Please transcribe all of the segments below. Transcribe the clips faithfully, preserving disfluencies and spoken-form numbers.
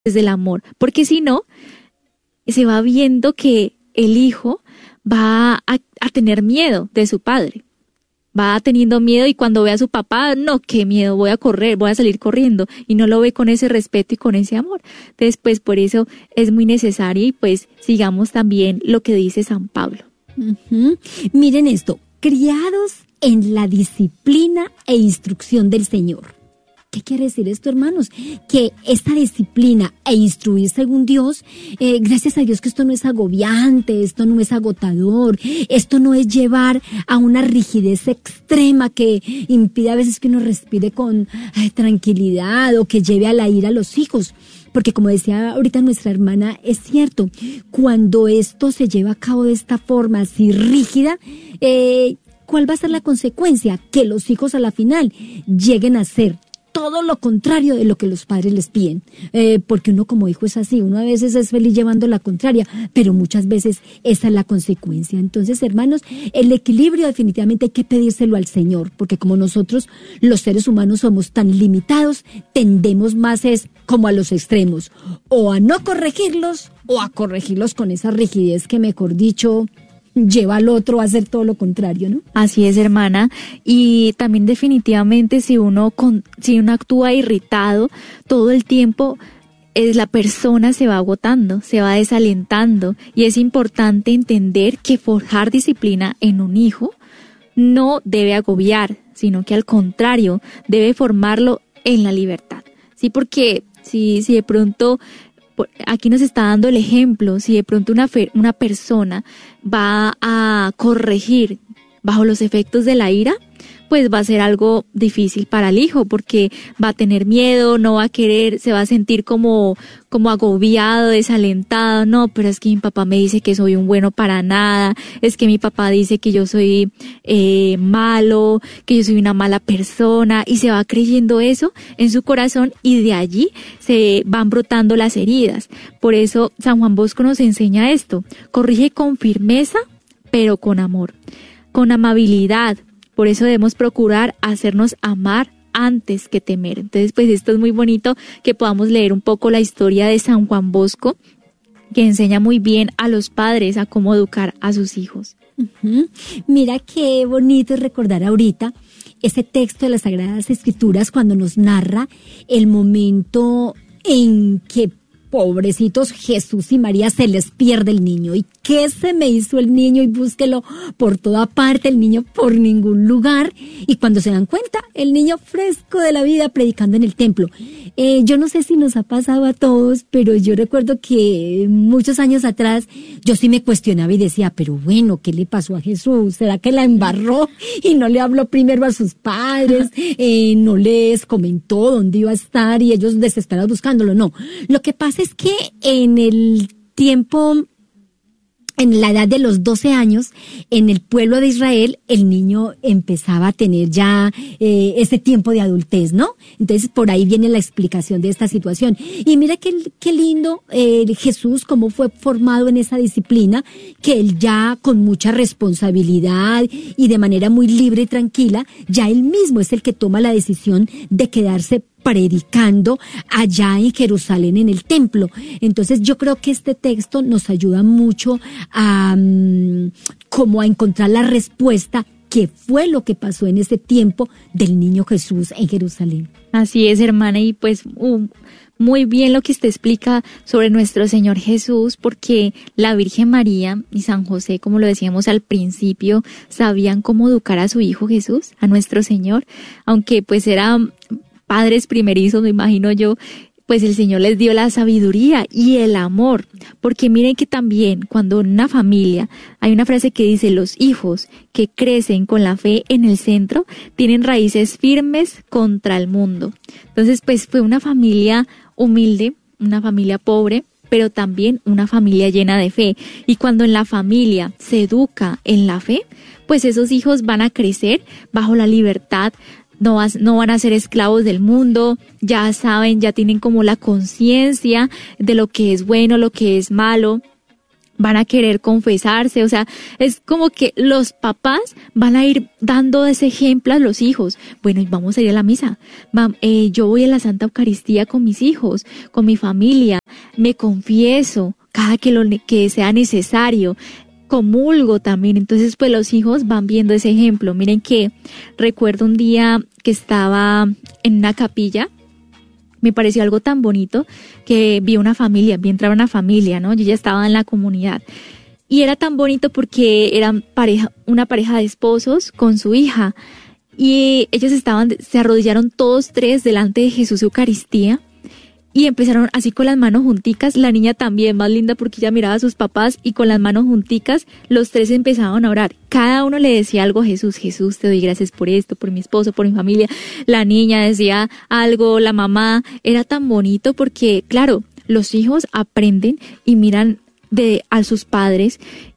desde el amor, porque si no, se va viendo que el hijo va a, a tener miedo de su padre, va teniendo miedo y cuando ve a su papá, no, qué miedo, voy a correr, voy a salir corriendo y no lo ve con ese respeto y con ese amor. Entonces, pues por eso es muy necesario y pues sigamos también lo que dice San Pablo. Uh-huh. Miren esto, criados en la disciplina e instrucción del Señor. ¿Qué quiere decir esto, hermanos? Que esta disciplina e instruir según Dios, eh, gracias a Dios que esto no es agobiante, esto no es agotador, esto no es llevar a una rigidez extrema que impide a veces que uno respire con ay, tranquilidad o que lleve a la ira a los hijos. Porque como decía ahorita nuestra hermana, es cierto, cuando esto se lleva a cabo de esta forma así rígida, eh, ¿cuál va a ser la consecuencia? Que los hijos a la final lleguen a ser todo lo contrario de lo que los padres les piden, eh, porque uno como hijo es así, uno a veces es feliz llevando la contraria, pero muchas veces esa es la consecuencia. Entonces, hermanos, el equilibrio definitivamente hay que pedírselo al Señor, porque como nosotros los seres humanos somos tan limitados, tendemos más es como a los extremos, o a no corregirlos, o a corregirlos con esa rigidez que, mejor dicho, lleva al otro a hacer todo lo contrario, ¿no? Así es, hermana, y también definitivamente si uno con, si uno actúa irritado todo el tiempo, es la persona se va agotando, se va desalentando, y es importante entender que forjar disciplina en un hijo no debe agobiar, sino que al contrario, debe formarlo en la libertad, ¿sí? Porque si, si de pronto aquí nos está dando el ejemplo, si de pronto una, fe, una persona va a corregir bajo los efectos de la ira, pues va a ser algo difícil para el hijo, porque va a tener miedo, no va a querer, se va a sentir como, como agobiado, desalentado. No, pero es que mi papá me dice que soy un bueno para nada, es que mi papá dice que yo soy eh, malo, que yo soy una mala persona, y se va creyendo eso en su corazón y de allí se van brotando las heridas. Por eso San Juan Bosco nos enseña esto: corrige con firmeza, pero con amor, con amabilidad. Por eso debemos procurar hacernos amar antes que temer. Entonces, pues esto es muy bonito que podamos leer un poco la historia de San Juan Bosco, que enseña muy bien a los padres a cómo educar a sus hijos. Uh-huh. Mira qué bonito es recordar ahorita ese texto de las Sagradas Escrituras cuando nos narra el momento en que pobrecitos Jesús y María se les pierde el niño. ¿Y qué se me hizo el niño? Y búsquelo por toda parte, el niño por ningún lugar. Y cuando se dan cuenta, el niño fresco de la vida predicando en el templo. Eh, yo no sé si nos ha pasado a todos, pero yo recuerdo que muchos años atrás yo sí me cuestionaba y decía, pero bueno, ¿qué le pasó a Jesús? ¿Será que la embarró y no le habló primero a sus padres? Eh, ¿No les comentó dónde iba a estar y ellos desesperados buscándolo? No, lo que pasa es que en el tiempo, en la edad de los doce años, en el pueblo de Israel, el niño empezaba a tener ya eh, ese tiempo de adultez, ¿no? Entonces, por ahí viene la explicación de esta situación. Y mira qué, qué lindo eh, Jesús, cómo fue formado en esa disciplina, que él ya con mucha responsabilidad y de manera muy libre y tranquila, ya él mismo es el que toma la decisión de quedarse predicando allá en Jerusalén en el templo. Entonces yo creo que este texto nos ayuda mucho a um, como a encontrar la respuesta que fue lo que pasó en ese tiempo del niño Jesús en Jerusalén. Así es, hermana, y pues uh, muy bien lo que usted explica sobre nuestro Señor Jesús, porque la Virgen María y San José, como lo decíamos al principio, sabían cómo educar a su hijo Jesús, a nuestro Señor, aunque pues era padres primerizos, me imagino yo, pues el Señor les dio la sabiduría y el amor, porque miren que también cuando en una familia hay una frase que dice, los hijos que crecen con la fe en el centro tienen raíces firmes contra el mundo. Entonces, pues fue una familia humilde, una familia pobre, pero también una familia llena de fe. Y cuando en la familia se educa en la fe, pues esos hijos van a crecer bajo la libertad. No, vas, no van a ser esclavos del mundo, ya saben, ya tienen como la conciencia de lo que es bueno, lo que es malo, van a querer confesarse, o sea, es como que los papás van a ir dando ese ejemplo a los hijos. Bueno, vamos a ir a la misa, Va, eh, yo voy a la Santa Eucaristía con mis hijos, con mi familia, me confieso cada que, lo, que sea necesario, comulgo también. Entonces, pues los hijos van viendo ese ejemplo. Miren que recuerdo un día que estaba en una capilla, me pareció algo tan bonito que vi una familia, vi entrar una familia, ¿no? Yo ya estaba en la comunidad. Y era tan bonito porque eran pareja, una pareja de esposos con su hija. Y ellos estaban, se arrodillaron todos tres delante de Jesús Eucaristía. Y empezaron así con las manos junticas, la niña también, más linda porque ella miraba a sus papás y con las manos junticas, los tres empezaban a orar. Cada uno le decía algo a Jesús, Jesús, te doy gracias por esto, por mi esposo, por mi familia. La niña decía algo, la mamá, era tan bonito porque, claro, los hijos aprenden y miran de, a sus padres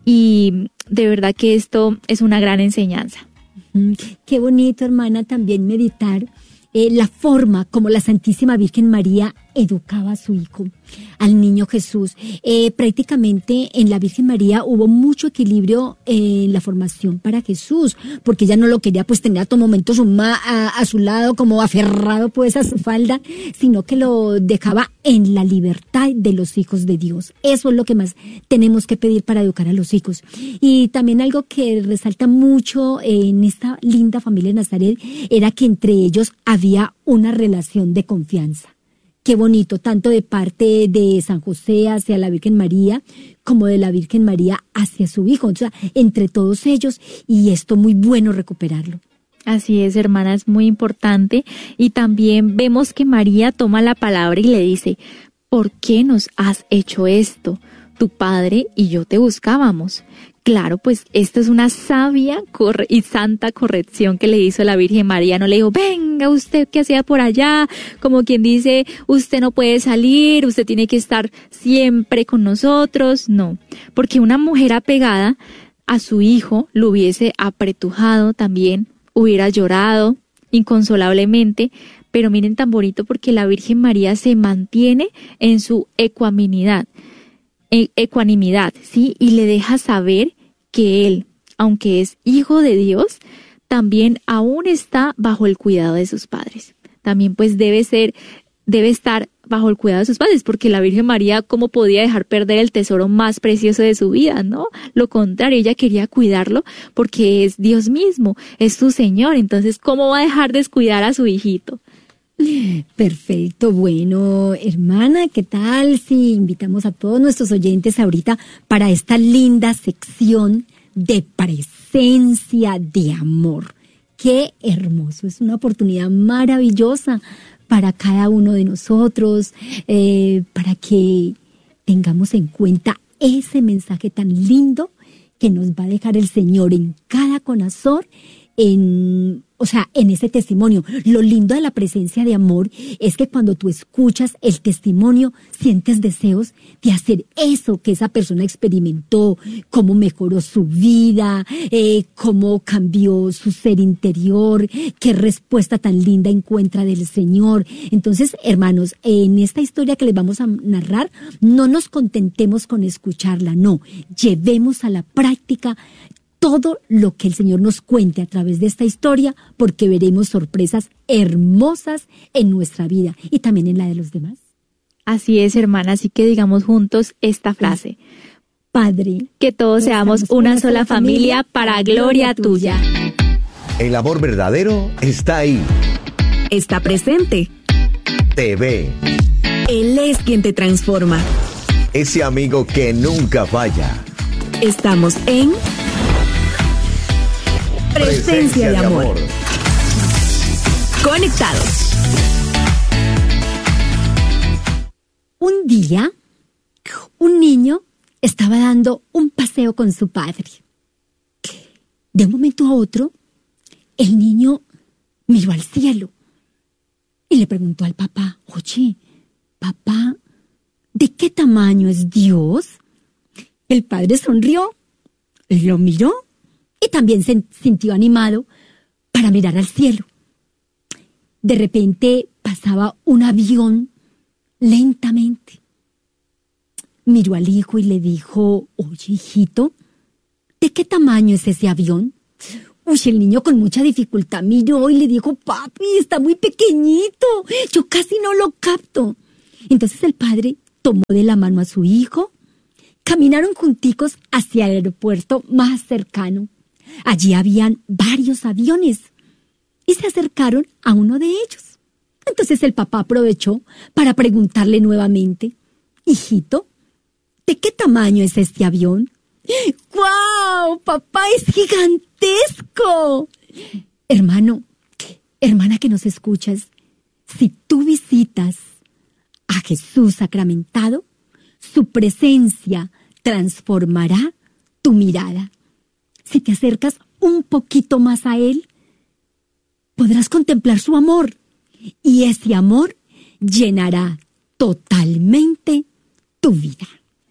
y de verdad que esto es una gran enseñanza. Qué bonito, hermana, también meditar eh, la forma como la Santísima Virgen María educaba a su hijo, al niño Jesús. Eh, prácticamente en la Virgen María hubo mucho equilibrio en la formación para Jesús, porque ella no lo quería pues tener a todo momento su ma, a, a su lado como aferrado pues a su falda, sino que lo dejaba en la libertad de los hijos de Dios. Eso es lo que más tenemos que pedir para educar a los hijos. Y también algo que resalta mucho en esta linda familia de Nazaret era que entre ellos había una relación de confianza. Qué bonito, tanto de parte de San José hacia la Virgen María, como de la Virgen María hacia su hijo. O sea, entre todos ellos, y esto muy bueno recuperarlo. Así es, hermana, es muy importante. Y también vemos que María toma la palabra y le dice, ¿por qué nos has hecho esto? Tu padre y yo te buscábamos. Claro, pues esto es una sabia corre- y santa corrección que le hizo la Virgen María. No le dijo, venga usted, ¿qué hacía por allá? Como quien dice, usted no puede salir, usted tiene que estar siempre con nosotros. No, porque una mujer apegada a su hijo lo hubiese apretujado también, hubiera llorado inconsolablemente. Pero miren tan bonito porque la Virgen María se mantiene en su ecuanimidad. ecuanimidad, ¿sí? Y le deja saber que él, aunque es hijo de Dios, también aún está bajo el cuidado de sus padres. También pues debe ser, debe estar bajo el cuidado de sus padres, porque la Virgen María, ¿cómo podía dejar perder el tesoro más precioso de su vida, no? Lo contrario, ella quería cuidarlo porque es Dios mismo, es su Señor. Entonces, ¿cómo va a dejar descuidar a su hijito? Perfecto, bueno, hermana, ¿qué tal si invitamos a todos nuestros oyentes ahorita para esta linda sección de presencia de amor? Qué hermoso, es una oportunidad maravillosa para cada uno de nosotros, eh, para que tengamos en cuenta ese mensaje tan lindo que nos va a dejar el Señor en cada corazón, en, o sea, en ese testimonio. Lo lindo de la presencia de amor es que cuando tú escuchas el testimonio, sientes deseos de hacer eso que esa persona experimentó, cómo mejoró su vida, eh, cómo cambió su ser interior, qué respuesta tan linda encuentra del Señor. Entonces, hermanos, en esta historia que les vamos a narrar, no nos contentemos con escucharla, no, llevemos a la práctica todo lo que el Señor nos cuente a través de esta historia, porque veremos sorpresas hermosas en nuestra vida y también en la de los demás. Así es, hermana, así que digamos juntos esta frase. Padre, que todos seamos una sola familia para gloria tuya. El amor verdadero está ahí. Está presente. Te ve. Él es quien te transforma. Ese amigo que nunca falla. Estamos en Presencia de amor. Conectados. Un día, un niño estaba dando un paseo con su padre. De un momento a otro, el niño miró al cielo y le preguntó al papá, oye, papá, ¿de qué tamaño es Dios? El padre sonrió, lo miró y también se sintió animado para mirar al cielo. De repente pasaba un avión lentamente. miró al hijo y le dijo, oye, hijito, ¿de qué tamaño es ese avión? Uy, el niño con mucha dificultad miró y le dijo, papi, está muy pequeñito, yo casi no lo capto. Entonces el padre tomó de la mano a su hijo, caminaron junticos hacia el aeropuerto más cercano. Allí habían varios aviones y se acercaron a uno de ellos. Entonces el papá aprovechó para preguntarle nuevamente, hijito, ¿de qué tamaño es este avión? ¡Guau! ¡Papá, es gigantesco! Hermano, hermana que nos escuchas, si tú visitas a Jesús sacramentado, su presencia transformará tu mirada. Si te acercas un poquito más a Él, podrás contemplar su amor y ese amor llenará totalmente tu vida.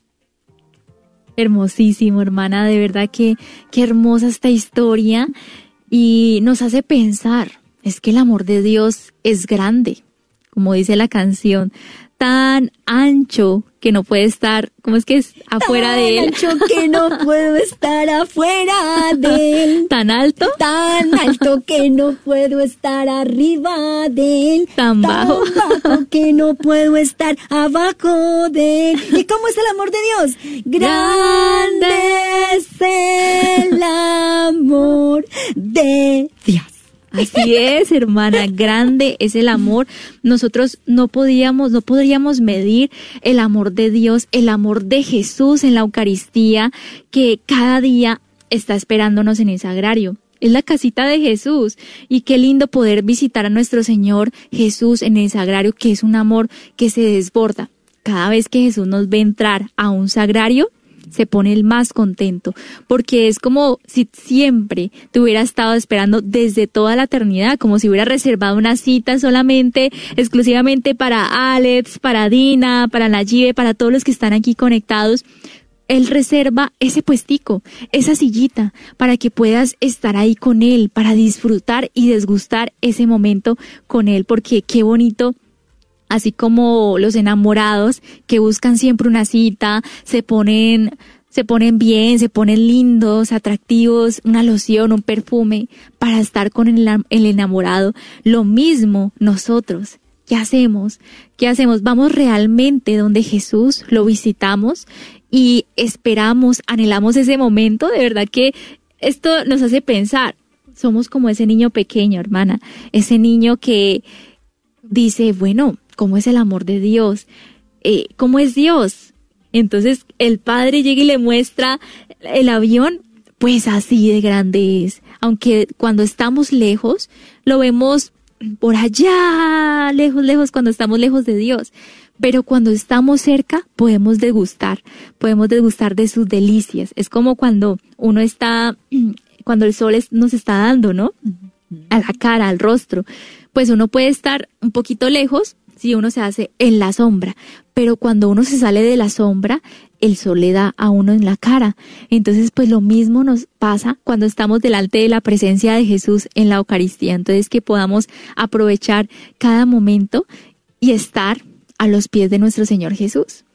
Hermosísimo, hermana, de verdad que qué hermosa esta historia y nos hace pensar, es que el amor de Dios es grande, como dice la canción, tan ancho que no puede estar, ¿cómo es que es? Afuera tan de él. Tan ancho que no puedo estar afuera de él. Tan alto. Tan alto que no puedo estar arriba de él. Tan bajo. Tan bajo que no puedo estar abajo de él. ¿Y cómo es el amor de Dios? Grande es el amor de Dios. Así es, hermana, grande es el amor. Nosotros no podíamos, no podríamos medir el amor de Dios, el amor de Jesús en la Eucaristía, que cada día está esperándonos en el sagrario. Es la casita de Jesús y qué lindo poder visitar a nuestro Señor Jesús en el sagrario, que es un amor que se desborda. Cada vez que Jesús nos ve entrar a un sagrario, se pone el más contento, porque es como si siempre te hubiera estado esperando desde toda la eternidad, como si hubiera reservado una cita solamente, exclusivamente para Alex, para Dina, para Nayibe, para todos los que están aquí conectados. Él reserva ese puestico, esa sillita, para que puedas estar ahí con Él, para disfrutar y desgustar ese momento con Él, porque qué bonito. Así como los enamorados que buscan siempre una cita, se ponen, se ponen bien, se ponen lindos, atractivos, una loción, un perfume para estar con el, el enamorado. Lo mismo nosotros. ¿Qué hacemos? ¿Qué hacemos? Vamos realmente donde Jesús, lo visitamos y esperamos, anhelamos ese momento. De verdad que esto nos hace pensar. Somos como ese niño pequeño, hermana. Ese niño que dice, bueno, ¿cómo es el amor de Dios? Eh, ¿Cómo es Dios? Entonces el Padre llega y le muestra el avión, pues así de grande es. Aunque cuando estamos lejos, lo vemos por allá, lejos, lejos, cuando estamos lejos de Dios. Pero cuando estamos cerca, podemos degustar, podemos degustar de sus delicias. Es como cuando uno está, cuando el sol es, nos está dando, ¿no? A la cara, al rostro. Pues uno puede estar un poquito lejos, si uno se hace en la sombra, pero cuando uno se sale de la sombra, el sol le da a uno en la cara. Entonces, pues lo mismo nos pasa cuando estamos delante de la presencia de Jesús en la Eucaristía. Entonces, que podamos aprovechar cada momento y estar a los pies de nuestro Señor Jesús.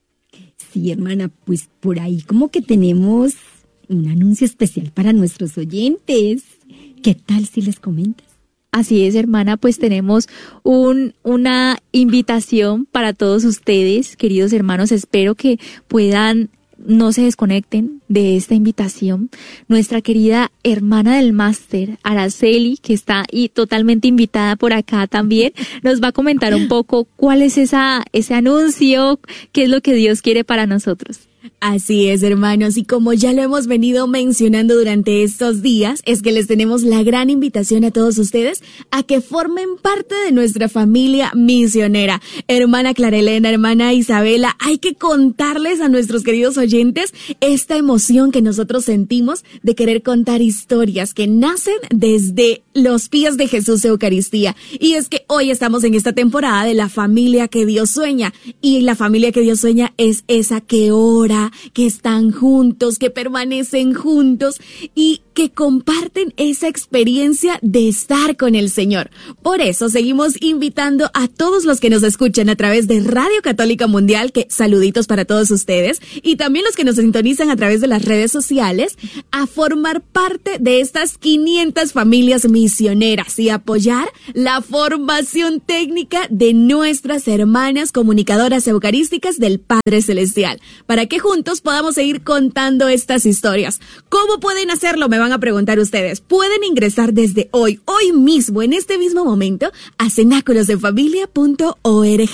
Sí, hermana, pues por ahí como que tenemos un anuncio especial para nuestros oyentes. ¿Qué tal si les comentas? Así es, hermana, pues tenemos un, una invitación para todos ustedes, queridos hermanos. Espero que puedan, no se desconecten de esta invitación. Nuestra querida hermana del máster, Araceli, que está y totalmente invitada por acá también, nos va a comentar un poco cuál es esa, ese anuncio, qué es lo que Dios quiere para nosotros. Así es, hermanos, y como ya lo hemos venido mencionando durante estos días, es que les tenemos la gran invitación a todos ustedes a que formen parte de nuestra familia misionera. Hermana Clara Elena, hermana Isabela, hay que contarles a nuestros queridos oyentes esta emoción que nosotros sentimos de querer contar historias que nacen desde los pies de Jesús Eucaristía. Y es que hoy estamos en esta temporada de la familia que Dios sueña, y la familia que Dios sueña es esa que ora ahora, que están juntos, que permanecen juntos y que comparten esa experiencia de estar con el Señor. Por eso seguimos invitando a todos los que nos escuchan a través de Radio Católica Mundial, que saluditos para todos ustedes, y también los que nos sintonizan a través de las redes sociales, a formar parte de estas quinientas familias misioneras y apoyar la formación técnica de nuestras hermanas comunicadoras eucarísticas del Padre Celestial, para que juntos podamos seguir contando estas historias. ¿Cómo pueden hacerlo? Me van a preguntar ustedes. Pueden ingresar desde hoy, hoy mismo, en este mismo momento, a cenáculos en familia punto org.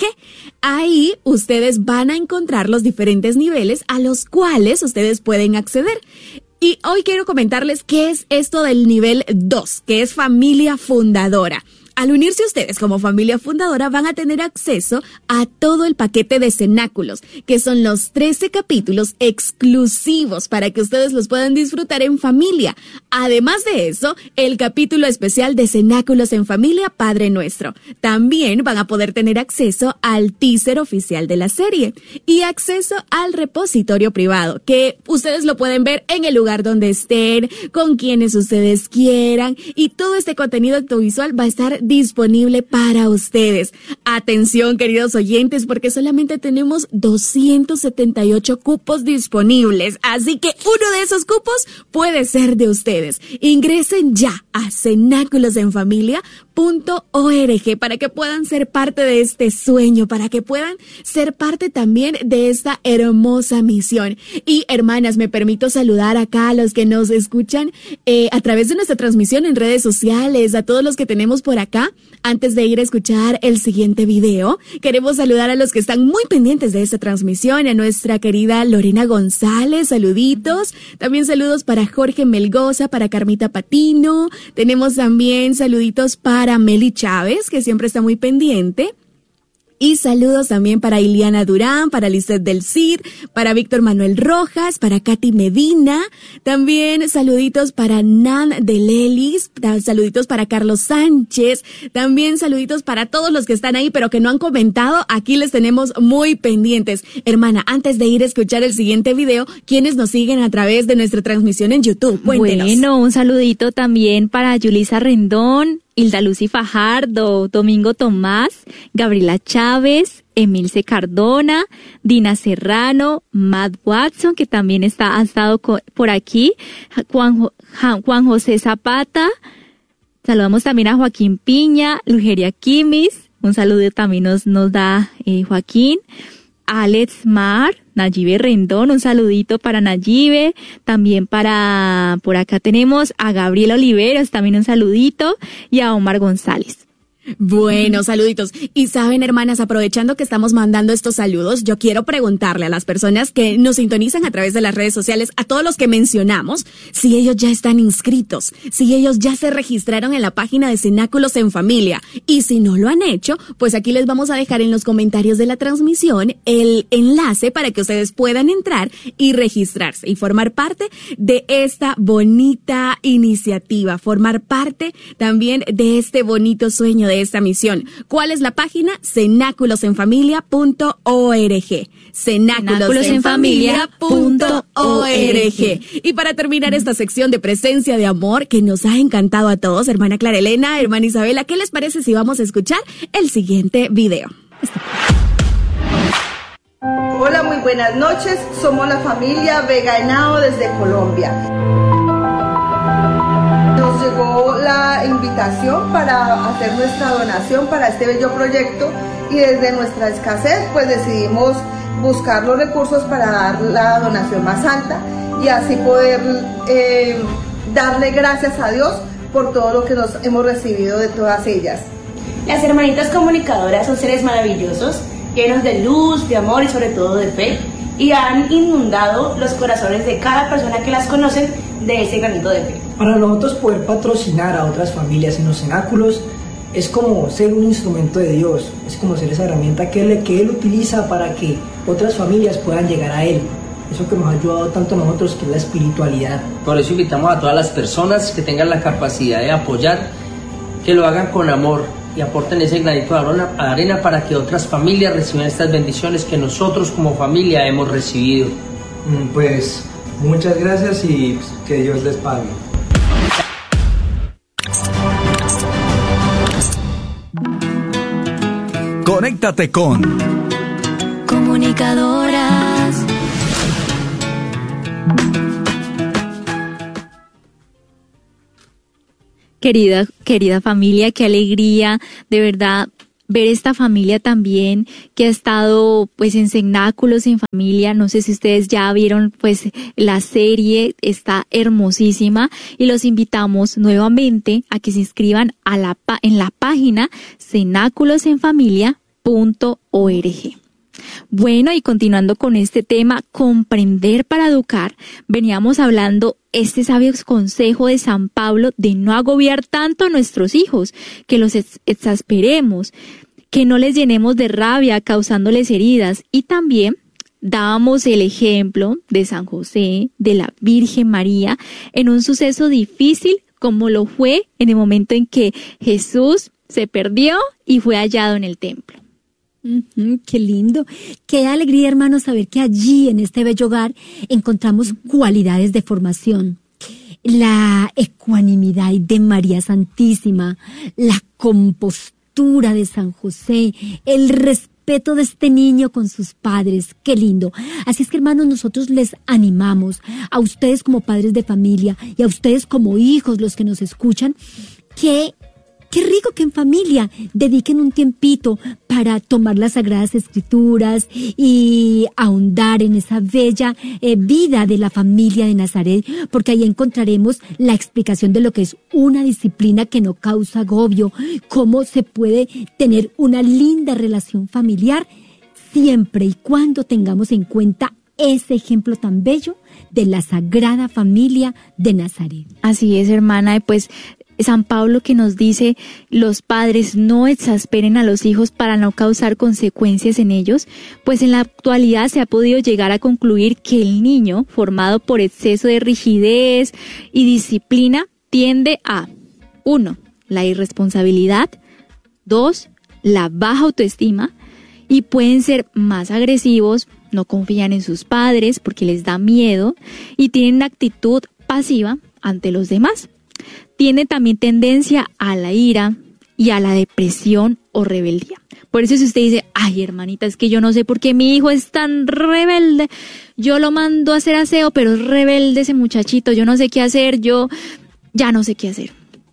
Ahí ustedes van a encontrar los diferentes niveles a los cuales ustedes pueden acceder. Y hoy quiero comentarles qué es esto del nivel dos, que es familia fundadora. Al unirse ustedes como familia fundadora van a tener acceso a todo el paquete de cenáculos, que son los trece capítulos exclusivos para que ustedes los puedan disfrutar en familia. Además de eso, el capítulo especial de Cenáculos en Familia Padre Nuestro. También van a poder tener acceso al teaser oficial de la serie y acceso al repositorio privado, que ustedes lo pueden ver en el lugar donde estén, con quienes ustedes quieran, y todo este contenido audiovisual va a estar disponible para ustedes. Atención, queridos oyentes, porque solamente tenemos doscientos setenta y ocho cupos disponibles, así que uno de esos cupos puede ser de ustedes. Ingresen ya a cenáculos en familia punto org para que puedan ser parte de este sueño, para que puedan ser parte también de esta hermosa misión. Y hermanas, me permito saludar acá a los que nos escuchan eh, a través de nuestra transmisión en redes sociales, a todos los que tenemos por acá. Antes de ir a escuchar el siguiente video, queremos saludar a los que están muy pendientes de esta transmisión, a nuestra querida Lorena González, saluditos. También saludos para Jorge Melgoza, para Carmita Patino. Tenemos también saluditos para Meli Chávez, que siempre está muy pendiente. Y saludos también para Iliana Durán, para Lizeth del Cid, para Víctor Manuel Rojas, para Katy Medina. También saluditos para Nan de Lelis, saluditos para Carlos Sánchez. También saluditos para todos los que están ahí, pero que no han comentado. Aquí les tenemos muy pendientes. Hermana, antes de ir a escuchar el siguiente video, ¿quiénes nos siguen a través de nuestra transmisión en YouTube? Cuéntenos. Bueno, un saludito también para Yulisa Rendón, Hilda Lucy Fajardo, Domingo Tomás, Gabriela Chávez, Emilce Cardona, Dina Serrano, Matt Watson, que también está, ha estado por aquí, Juan, Juan José Zapata, saludamos también a Joaquín Piña, Lugeria Kimis, un saludo también nos, nos da eh, Joaquín, Alex Mar, Nayibe Rendón, un saludito para Nayibe, también para, por acá tenemos a Gabriela Oliveros, también un saludito, y a Omar González. Bueno, saluditos. Y saben, hermanas, aprovechando que estamos mandando estos saludos, yo quiero preguntarle a las personas que nos sintonizan a través de las redes sociales, a todos los que mencionamos, si ellos ya están inscritos, si ellos ya se registraron en la página de Cenáculos en Familia. Y si no lo han hecho, pues aquí les vamos a dejar en los comentarios de la transmisión el enlace para que ustedes puedan entrar y registrarse y formar parte de esta bonita iniciativa, formar parte también de este bonito sueño de esta misión. ¿Cuál es la página? cenáculos en familia punto org. cenáculos en familia punto org. Y para terminar esta sección de presencia de amor que nos ha encantado a todos, hermana Clara Elena, hermana Isabela, ¿qué les parece si vamos a escuchar el siguiente video? Hola, muy buenas noches. Somos la familia Vega Henao desde Colombia. Nos llegó la invitación para hacer nuestra donación para este bello proyecto y desde nuestra escasez pues decidimos buscar los recursos para dar la donación más alta y así poder eh, darle gracias a Dios por todo lo que nos hemos recibido de todas ellas. Las hermanitas comunicadoras son seres maravillosos, llenos de luz, de amor y sobre todo de fe, y han inundado los corazones de cada persona que las conocen de ese granito de fe. Para nosotros poder patrocinar a otras familias en los cenáculos es como ser un instrumento de Dios, es como ser esa herramienta que Él, que él utiliza para que otras familias puedan llegar a Él. Eso que nos ha ayudado tanto a nosotros, que es la espiritualidad. Por eso invitamos a todas las personas que tengan la capacidad de apoyar, que lo hagan con amor y aporten ese granito de arena para que otras familias reciban estas bendiciones que nosotros como familia hemos recibido. Pues muchas gracias y que Dios les pague. Conéctate con Comunicadoras. Querida, querida familia, qué alegría, de verdad, ver esta familia también que ha estado pues en cenáculos en familia. No sé si ustedes ya vieron pues la serie, está hermosísima y los invitamos nuevamente a que se inscriban a la en la página cenáculos en familia punto org. Bueno, y continuando con este tema, comprender para educar, veníamos hablando este sabio consejo de San Pablo de no agobiar tanto a nuestros hijos, que los ex- exasperemos, que no les llenemos de rabia causándoles heridas. Y también dábamos el ejemplo de San José, de la Virgen María, en un suceso difícil como lo fue en el momento en que Jesús se perdió y fue hallado en el templo. Uh-huh, qué lindo, qué alegría, hermanos, saber que allí en este bello hogar encontramos cualidades de formación, la ecuanimidad de María Santísima, la compostura de San José, el respeto de este niño con sus padres, qué lindo. Así es que, hermanos, nosotros les animamos a ustedes como padres de familia y a ustedes como hijos, los que nos escuchan, que qué rico que en familia dediquen un tiempito para tomar las Sagradas Escrituras y ahondar en esa bella eh, vida de la familia de Nazaret, porque ahí encontraremos la explicación de lo que es una disciplina que no causa agobio, cómo se puede tener una linda relación familiar siempre y cuando tengamos en cuenta ese ejemplo tan bello de la Sagrada Familia de Nazaret. Así es, hermana, y pues San Pablo que nos dice, los padres no exasperen a los hijos para no causar consecuencias en ellos, pues en la actualidad se ha podido llegar a concluir que el niño, formado por exceso de rigidez y disciplina, tiende a uno, la irresponsabilidad, dos, la baja autoestima, y pueden ser más agresivos, no confían en sus padres porque les da miedo y tienen una actitud pasiva ante los demás. Tiene también tendencia a la ira y a la depresión o rebeldía. Por eso si usted dice, ay hermanita, es que yo no sé por qué mi hijo es tan rebelde, yo lo mando a hacer aseo, pero es rebelde ese muchachito, yo no sé qué hacer, yo ya no sé qué hacer.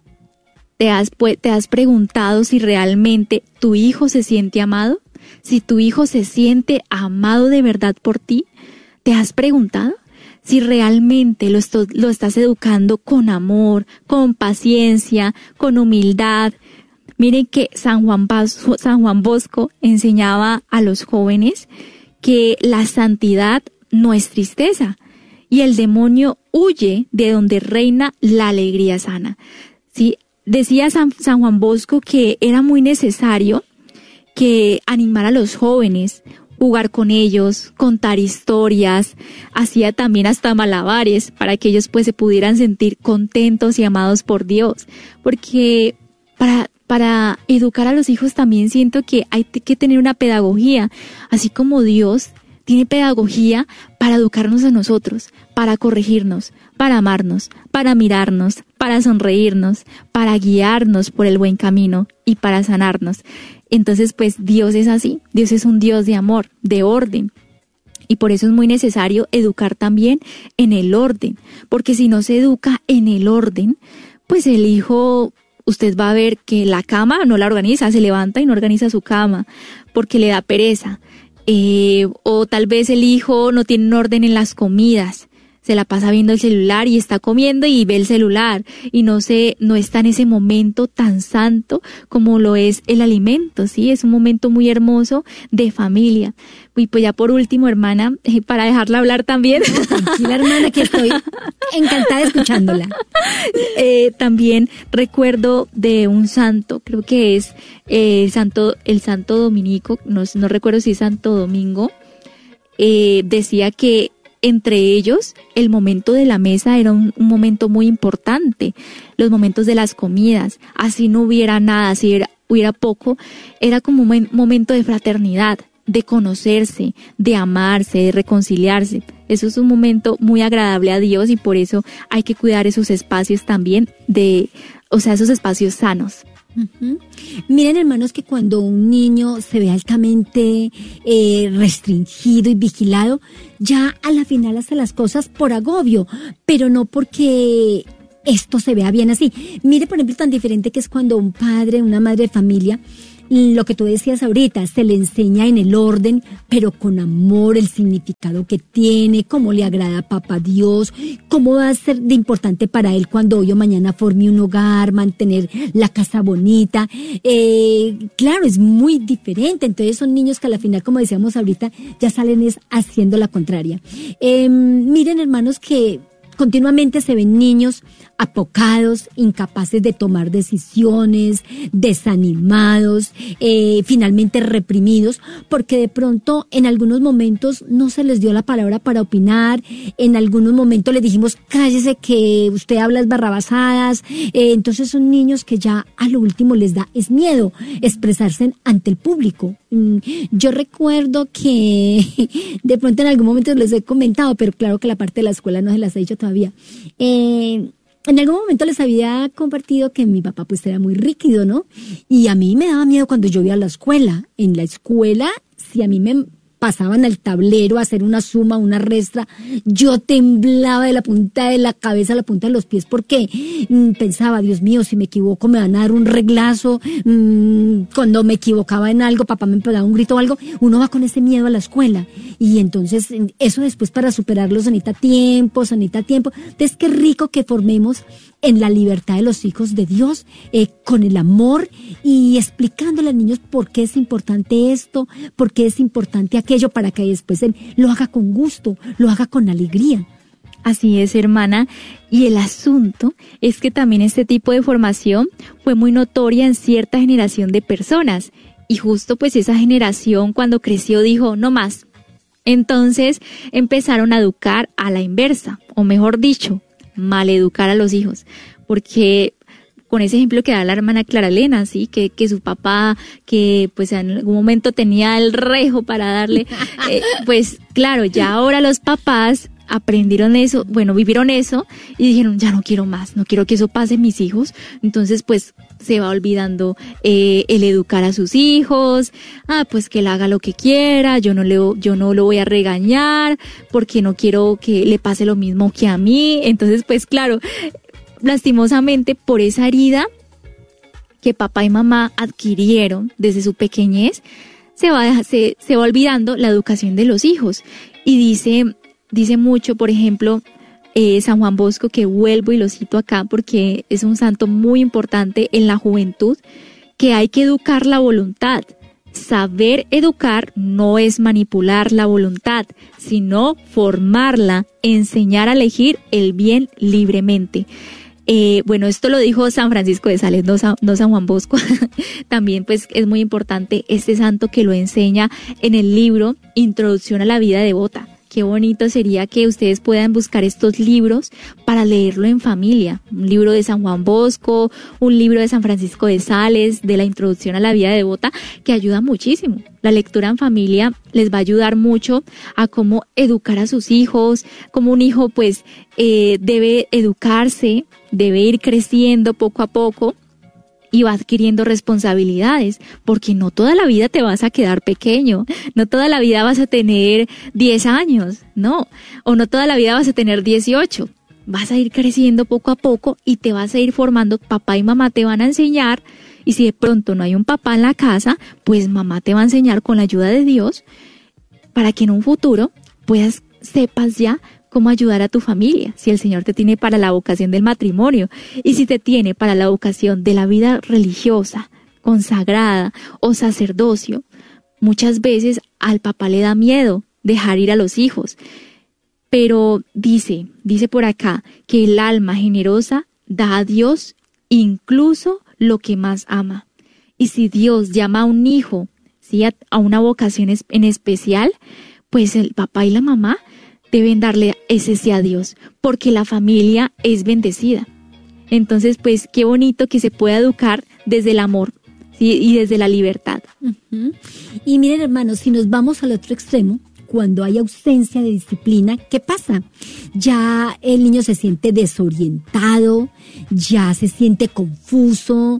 ¿Te has, te has preguntado si realmente tu hijo se siente amado? Si tu hijo se siente amado de verdad por ti, ¿te has preguntado? Si realmente lo, esto, lo estás educando con amor, con paciencia, con humildad. Miren que San Juan, Bosco, San Juan Bosco enseñaba a los jóvenes que la santidad no es tristeza y el demonio huye de donde reina la alegría sana. ¿Sí? Decía San, San Juan Bosco que era muy necesario que animar a los jóvenes, jugar con ellos, contar historias, hacía también hasta malabares para que ellos pues se pudieran sentir contentos y amados por Dios, porque para, para educar a los hijos también siento que hay que tener una pedagogía, así como Dios tiene pedagogía para educarnos a nosotros, para corregirnos, para amarnos, para mirarnos, para sonreírnos, para guiarnos por el buen camino y para sanarnos. Entonces, pues Dios es así, Dios es un Dios de amor, de orden. Y por eso es muy necesario educar también en el orden, porque si no se educa en el orden, pues el hijo, usted va a ver que la cama no la organiza, se levanta y no organiza su cama, porque le da pereza. Eh, o tal vez el hijo no tiene un orden en las comidas, se la pasa viendo el celular y está comiendo y ve el celular y no se, no está en ese momento tan santo como lo es el alimento, ¿sí? Es un momento muy hermoso de familia. Y pues ya por último, hermana, eh, para dejarla hablar también. Tranquila, hermana, que estoy encantada escuchándola. Eh, también recuerdo de un santo, creo que es eh, el santo, el santo Dominico, no, no recuerdo si es Santo Domingo, eh, decía que entre ellos, el momento de la mesa era un, un momento muy importante, los momentos de las comidas, así no hubiera nada, así era, hubiera poco, era como un momento de fraternidad, de conocerse, de amarse, de reconciliarse. Eso es un momento muy agradable a Dios y por eso hay que cuidar esos espacios también de, o sea, esos espacios sanos. Uh-huh. Miren, hermanos, que cuando un niño se ve altamente eh, restringido y vigilado, ya a la final hace las cosas por agobio, pero no porque esto se vea bien así. Mire, por ejemplo, tan diferente que es cuando un padre, una madre de familia, lo que tú decías ahorita, se le enseña en el orden, pero con amor, el significado que tiene, cómo le agrada a papá Dios, cómo va a ser de importante para él cuando hoy o mañana forme un hogar, mantener la casa bonita. Eh, claro, es muy diferente. Entonces son niños que a la final, como decíamos ahorita, ya salen es haciendo la contraria. Eh, miren, hermanos, que continuamente se ven niños apocados, incapaces de tomar decisiones, desanimados, eh, finalmente reprimidos, porque de pronto en algunos momentos no se les dio la palabra para opinar, en algunos momentos les dijimos cállese que usted habla barrabasadas, eh, entonces son niños que ya a lo último les da es miedo expresarse ante el público. Yo recuerdo que de pronto en algún momento les he comentado, pero claro que la parte de la escuela no se las he dicho todavía. Eh, en algún momento les había compartido que mi papá pues era muy rígido, ¿no? Y a mí me daba miedo cuando yo iba a la escuela. En la escuela, si a mí me pasaban al tablero a hacer una suma, una resta, yo temblaba de la punta de la cabeza a la punta de los pies porque mmm, pensaba, Dios mío, si me equivoco me van a dar un reglazo, mmm, cuando me equivocaba en algo, papá me pegaba un grito o algo, uno va con ese miedo a la escuela y entonces eso después para superarlo se necesita tiempo, se necesita tiempo. Entonces qué rico que formemos en la libertad de los hijos de Dios, eh, con el amor y explicándole a los niños por qué es importante esto, por qué es importante aquello, para que después él lo haga con gusto, lo haga con alegría. Así es, hermana. Y el asunto es que también este tipo de formación fue muy notoria en cierta generación de personas. Y justo pues esa generación cuando creció dijo, no más. Entonces empezaron a educar a la inversa, o mejor dicho, maleducar a los hijos, porque con ese ejemplo que da la hermana Clara Elena, ¿sí? que, que su papá, que pues en algún momento tenía el rejo para darle, eh, pues claro, ya ahora los papás aprendieron eso, bueno, vivieron eso y dijeron, ya no quiero más, no quiero que eso pase en mis hijos. Entonces pues se va olvidando eh, el educar a sus hijos, ah, pues que él haga lo que quiera, yo no le, yo no lo voy a regañar porque no quiero que le pase lo mismo que a mí. Entonces pues claro, lastimosamente por esa herida que papá y mamá adquirieron desde su pequeñez, se va, se, se va olvidando la educación de los hijos. Y dice, dice mucho, por ejemplo, eh, San Juan Bosco, que vuelvo y lo cito acá porque es un santo muy importante en la juventud, que hay que educar la voluntad. Saber educar no es manipular la voluntad, sino formarla, enseñar a elegir el bien libremente. Eh, bueno, esto lo dijo San Francisco de Sales, no San, no San Juan Bosco. También pues es muy importante este santo que lo enseña en el libro Introducción a la vida devota. Qué bonito sería que ustedes puedan buscar estos libros para leerlo en familia. Un libro de San Juan Bosco, un libro de San Francisco de Sales, de la Introducción a la vida devota, que ayuda muchísimo. La lectura en familia les va a ayudar mucho a cómo educar a sus hijos, cómo un hijo pues eh, debe educarse, debe ir creciendo poco a poco y va adquiriendo responsabilidades, porque no toda la vida te vas a quedar pequeño, no toda la vida vas a tener diez años, no, o no toda la vida vas a tener dieciocho, vas a ir creciendo poco a poco y te vas a ir formando, papá y mamá te van a enseñar, y si de pronto no hay un papá en la casa, pues mamá te va a enseñar con la ayuda de Dios, para que en un futuro puedas, sepas ya cómo ayudar a tu familia, si el Señor te tiene para la vocación del matrimonio y si te tiene para la vocación de la vida religiosa, consagrada o sacerdocio. Muchas veces al papá le da miedo dejar ir a los hijos, pero dice, dice por acá que el alma generosa da a Dios incluso lo que más ama. Y si Dios llama a un hijo, ¿sí?, a, a una vocación en especial, pues el papá y la mamá deben darle ese sí a Dios, porque la familia es bendecida. Entonces, pues, qué bonito que se pueda educar desde el amor, ¿sí? Y desde la libertad. Uh-huh. Y miren, hermanos, si nos vamos al otro extremo, cuando hay ausencia de disciplina, ¿qué pasa? Ya el niño se siente desorientado, ya se siente confuso,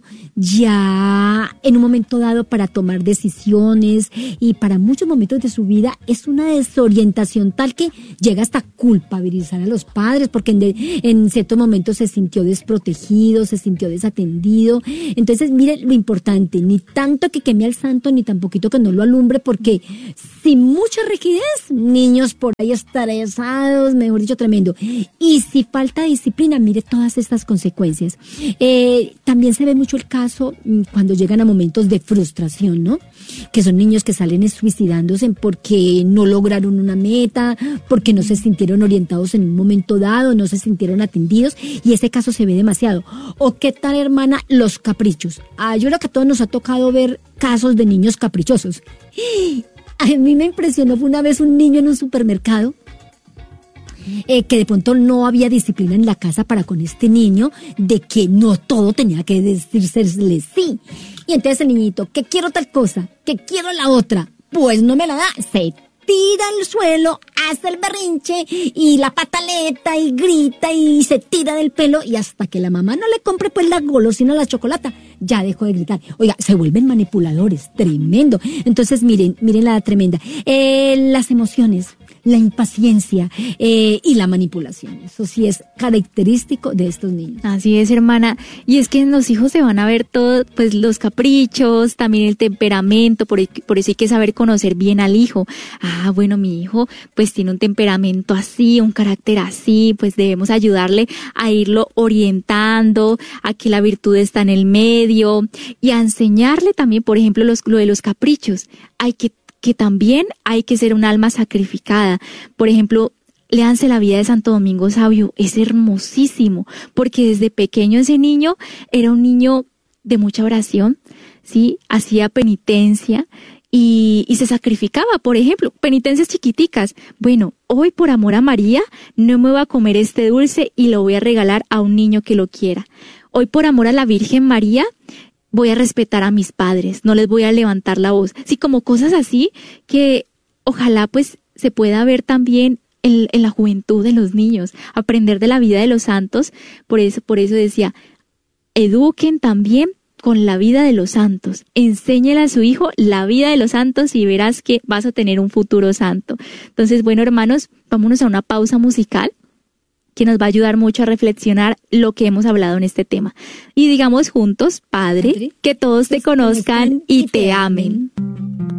ya en un momento dado para tomar decisiones y para muchos momentos de su vida es una desorientación tal que llega hasta culpabilizar a los padres porque en, de, en ciertos momentos se sintió desprotegido, se sintió desatendido. Entonces, mire lo importante, ni tanto que queme al santo, ni tan poquito que no lo alumbre, porque sin mucha rigidez, niños por ahí estresados, mejor dicho, tremendo. Y si falta disciplina, mire todas estas consecuencias. Eh, también se ve mucho el caso cuando llegan a momentos de frustración, ¿no? Que son niños que salen suicidándose porque no lograron una meta, porque no se sintieron orientados en un momento dado, no se sintieron atendidos, y ese caso se ve demasiado. O qué tal, hermana, los caprichos. Ah, yo creo que a todos nos ha tocado ver casos de niños caprichosos. A mí me impresionó, fue una vez un niño en un supermercado eh, que de pronto no había disciplina en la casa para con este niño, de que no todo tenía que decírsele sí. Y entonces el niñito, que quiero tal cosa, que quiero la otra, pues no me la da, se tira al suelo, hace el berrinche y la pataleta y grita y se tira del pelo, y hasta que la mamá no le compre pues la golosina, la chocolata, ya dejó de gritar. Oiga, se vuelven manipuladores, tremendo. Entonces miren, miren la tremenda. Eh, las emociones, la impaciencia eh, y la manipulación. Eso sí es característico de estos niños. Así es, hermana. Y es que en los hijos se van a ver todo, pues los caprichos, también el temperamento, por, por eso hay que saber conocer bien al hijo. Ah, bueno, mi hijo pues tiene un temperamento así, un carácter así, pues debemos ayudarle a irlo orientando, a que la virtud está en el medio y a enseñarle también, por ejemplo, los, lo de los caprichos. Hay que que también hay que ser un alma sacrificada. Por ejemplo, léanse la vida de Santo Domingo Sabio, es hermosísimo, porque desde pequeño ese niño era un niño de mucha oración, ¿sí? Hacía penitencia y, y se sacrificaba, por ejemplo, penitencias chiquiticas. Bueno, hoy por amor a María no me voy a comer este dulce y lo voy a regalar a un niño que lo quiera. Hoy por amor a la Virgen María voy a respetar a mis padres, no les voy a levantar la voz. Sí, como cosas así que ojalá pues se pueda ver también en, en la juventud de los niños, aprender de la vida de los santos. Por eso, por eso decía, eduquen también con la vida de los santos. Enséñale a su hijo la vida de los santos y verás que vas a tener un futuro santo. Entonces, bueno, hermanos, vámonos a una pausa musical que nos va a ayudar mucho a reflexionar lo que hemos hablado en este tema. Y digamos juntos, Padre, Padre que todos te conozcan y te amen.